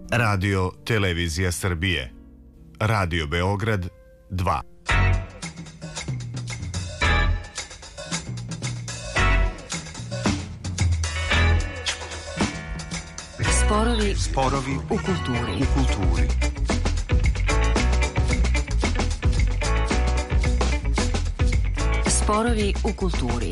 Radio Televizija Srbije, Radio Beograd 2. Sporovi u kulturi. Sporovi u kulturi.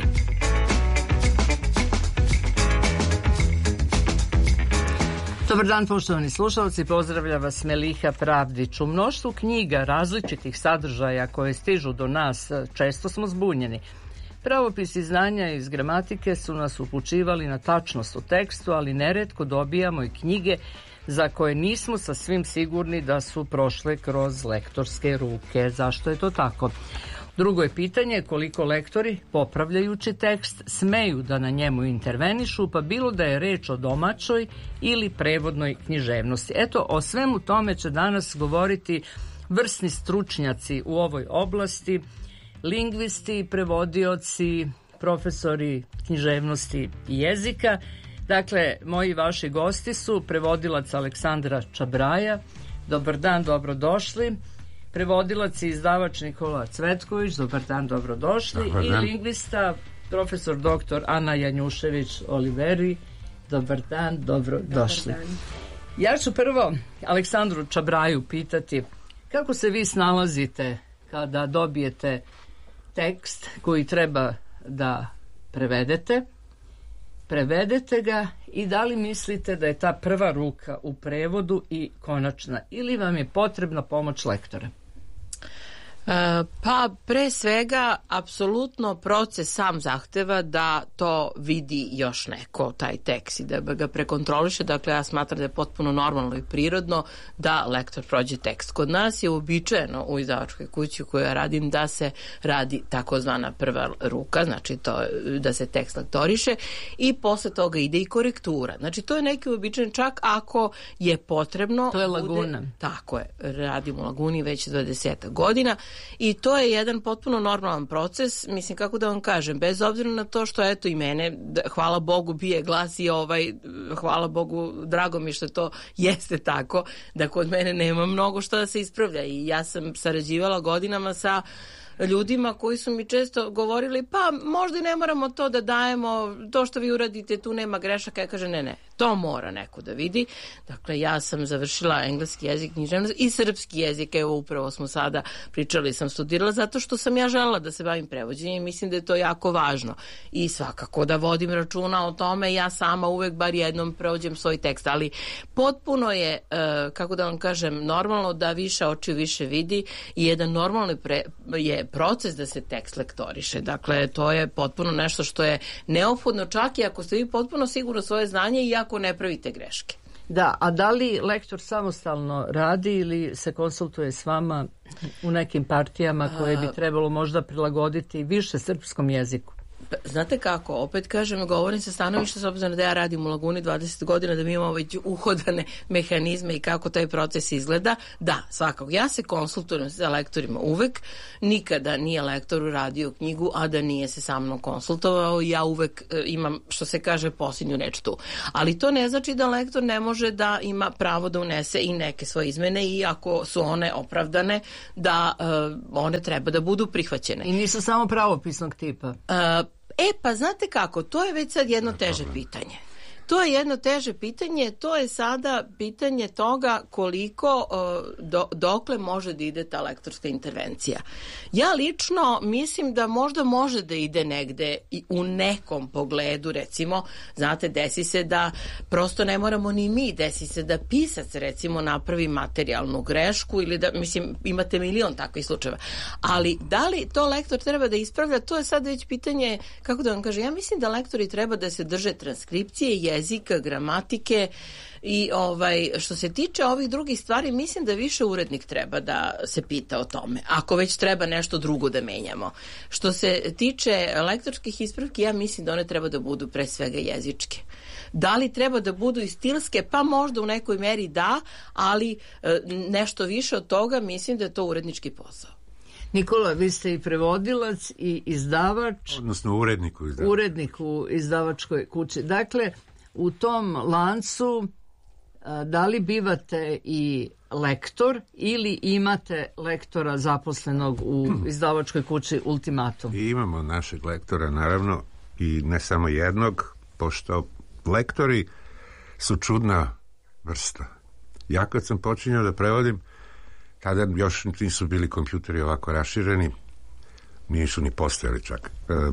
Dobar dan, poštovani slušalci, pozdravlja vas Meliha Pravdić. U mnoštvu knjiga različitih sadržaja koje stižu do nas često smo zbunjeni. Pravopisi znanja iz gramatike su nas upućivali na tačnost u tekstu, ali neretko dobijamo i knjige za koje nismo sasvim sigurni da su prošle kroz lektorske ruke. Zašto je to tako? Drugo je pitanje koliko lektori, popravljajući tekst, smeju da na njemu intervenišu, pa bilo da je reč o domaćoj ili prevodnoj književnosti. Eto, o svemu tome će danas govoriti vrsni stručnjaci u ovoj oblasti, lingvisti, prevodioci, profesori književnosti i jezika. Dakle, moji vaši gosti su prevodilac Aleksandra Čabraja. Dobar dan, dobrodošli. Prevodilac i izdavač Nikola Cvetković. Dobar dan, dobrodošli. Dobar dan. I lingvista profesor dr. Ana Janjušević Oliveri. Dobar dan, dobrodošli. Dobar dan. Ja ću prvo Aleksandru Čabraju pitati kako se vi snalazite kada dobijete tekst koji treba da prevedete ga i da li mislite da je ta prva ruka u prevodu i konačna ili vam je potrebna pomoć lektora? Pa pre svega apsolutno proces sam zahteva da to vidi još neko, taj tekst, i da ga prekontroliše. Dakle, ja smatram da je potpuno normalno i prirodno da lektor prođe tekst. Kod nas je uobičajeno u izdavačkoj kući u kojoj ja radim da se radi takozvana prva ruka, znači to da se tekst lektoriše i posle toga ide i korektura. Znači to je neki uobičajen, čak ako je potrebno. To je Laguna. Tako je, radim u Laguni već 20 godina. I to je jedan potpuno normalan proces, mislim, kako da vam kažem, bez obzira na to što eto i mene, hvala Bogu, bije glas i hvala Bogu, drago mi što to jeste tako, da kod mene nema mnogo što da se ispravlja i ja sam sarađivala godinama sa ljudima koji su mi često govorili pa možda i ne moramo to da dajemo, to što vi uradite tu nema grešaka. Ja kažem ne, to mora neko da vidi. Dakle, ja sam završila engleski jezik, književnost i srpski jezik, evo upravo smo sada pričali, sam studirala zato što sam ja želela da se bavim prevođenjem i mislim da je to jako važno i svakako da vodim računa o tome. Ja sama uvek bar jednom prevođem svoj tekst, ali potpuno je, kako da vam kažem, normalno da više oči više vidi i jedan normalni je proces da se tekst lektoriše. Dakle, to je potpuno nešto što je neophodno, čak i ako ste vi potpuno sigurno svoje znanje i ako ne pravite greške. Da, a da li lektor samostalno radi ili se konsultuje s vama u nekim partijama koje bi trebalo možda prilagoditi više srpskom jeziku? Znate kako, opet kažem, govorim sa stanovišta s obzirom da ja radim u Laguni 20 godina, da mi imamo već uhodane mehanizme i kako taj proces izgleda. Da, svakako, ja se konsultujem sa lektorima uvek, nikada nije lektor uradio knjigu, a da nije se sa mnom konsultovao, ja uvek imam, što se kaže, posljednju reč tu. Ali to ne znači da lektor ne može da ima pravo da unese i neke svoje izmene i ako su one opravdane, da one treba da budu prihvaćene. I nisu samo pravopisnog tipa? Pa znate kako, to je već sad jedno teže pitanje. To je jedno teže pitanje, to je sada pitanje toga koliko, dokle može da ide ta lektorska intervencija. Ja lično mislim da možda može da ide negde i u nekom pogledu, recimo, znate, desi se da prosto ne moramo ni mi, desi se da pisac, recimo, napravi materijalnu grešku ili da, mislim, imate milion takvih slučajeva. Ali da li to lektor treba da ispravlja, to je sad već pitanje, kako da vam kažem, ja mislim da lektori treba da se drže transkripcije, jezika, gramatike i što se tiče ovih drugih stvari, mislim da više urednik treba da se pita o tome, ako već treba nešto drugo da menjamo. Što se tiče lektorskih ispravki, ja mislim da one treba da budu pre svega jezičke. Da li treba da budu i stilske? Pa možda u nekoj meri da, ali nešto više od toga mislim da je to urednički posao. Nikola, vi ste i prevodilac i izdavač. Odnosno urednik u izdavačkoj kući. Dakle, u tom lancu Da li bivate i lektor ili imate lektora zaposlenog u izdavačkoj kući Ultimatum? I imamo našeg lektora, naravno, i ne samo jednog, pošto lektori su čudna vrsta. Ja kad sam počinjao da prevodim, tada još nisu bili kompjuteri ovako rašireni, nisu ni postojali čak.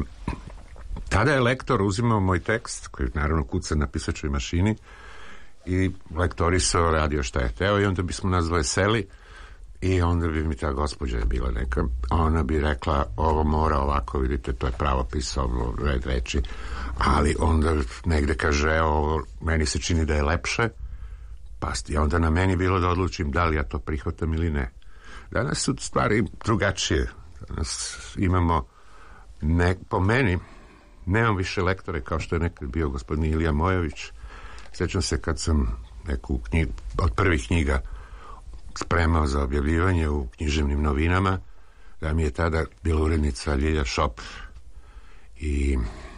Tada je lektor uzimao moj tekst, koji naravno kuca na pisačoj mašini, i lektorisao, radio šta je hteo, i onda bismo nas dvoje seli i onda bi mi ta gospođa je bila neka, ona bi rekla ovo mora ovako, vidite, to je pravopis, ovo red reči, ali onda negde kaže ovo meni se čini da je lepše, pa je onda na meni bilo da odlučim da li ja to prihvatam ili ne. Danas su stvari drugačije. Danas imamo po meni nemam više lektore kao što je nekad bio gospodin Ilija Mojović. Sjećam se kad sam neku knjigu, od prvih knjiga spremao za objavljivanje u književnim novinama, da mi je tada bila urednica Ljilja Šop i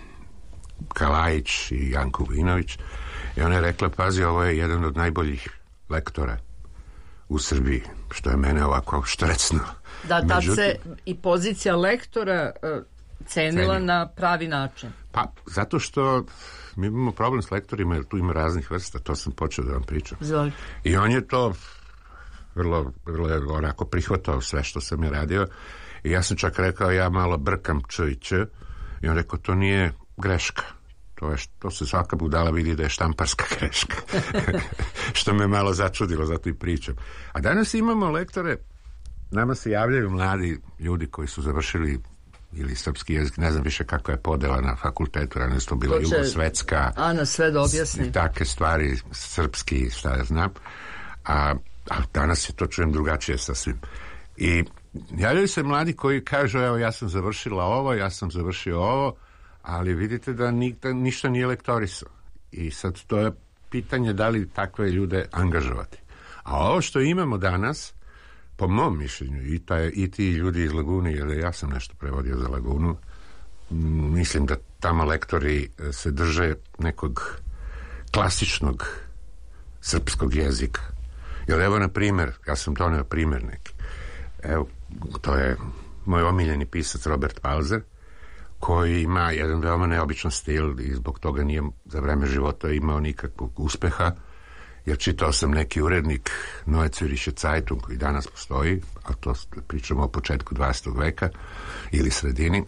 Kalajić i Janko Vujinović, i ona je rekla, pazi, ovo je jedan od najboljih lektora u Srbiji, što je mene ovako štrecno. Da, tad se i pozicija lektora cenila na pravi način. Pa, zato što mi imamo problem s lektorima, jer tu ima raznih vrsta, to sam počeo da vam pričam. Zvolite. I on je to vrlo onako prihvatao sve što sam je radio, i ja sam čak rekao, ja malo brkam č i ć, i on rekao, to nije greška. To se svaka budala vidi da je štamparska greška. Što me malo začudilo, zato i pričam. A danas imamo lektore, nama se javljaju mladi ljudi koji su završili ili srpski jezik, ne znam više kako je podela na fakultetu, rano je to bila jugosvetska. Ana sve da objasni. Take stvari, srpski, šta ja znam. A danas je to, čujem, drugačije sasvim. I javljaju se mladi koji kažu, evo, ja sam završila ovo, ja sam završio ovo, ali vidite da ništa nije lektorisao. I sad to je pitanje da li takve ljude angažovati. A ovo što imamo danas, po mom mišljenju, i ti ljudi iz Lagune, jer ja sam nešto prevodio za Lagunu, mislim da tamo lektori se drže nekog klasičnog srpskog jezika. Jer evo, na primjer, ja sam doneo primjer neki. Evo, to je moj omiljeni pisac Robert Palzer, koji ima jedan veoma neobičan stil i zbog toga nije za vreme života imao nikakvog uspeha, jer čitao sam neki urednik Neue Züricher Zeitung koji danas postoji, a to pričamo o početku 20. veka ili sredini,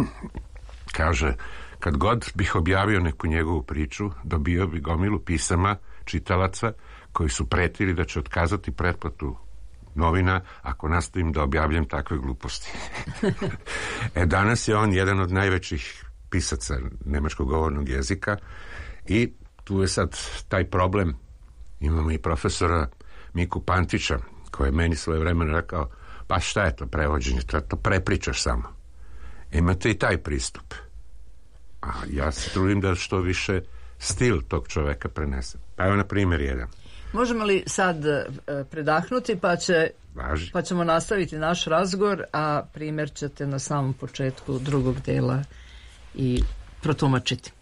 kaže, kad god bih objavio neku njegovu priču, dobio bi gomilu pisama čitalaca koji su pretili da će otkazati pretplatu novina ako nastavim da objavljam takve gluposti. Danas je on jedan od najvećih pisaca nemačkog govornog jezika i tu je sad taj problem. Imamo i profesora Miku Pantića koji je meni svoje vremena rekao, pa šta je to prevođenje, to prepričaš samo. Imate i taj pristup. A ja se trudim da što više stil tog čoveka prenesem. Pa evo na primjer jedan. Možemo li sad predahnuti pa ćemo nastaviti naš razgovor, a primjer ćete na samom početku drugog dela i protumačiti.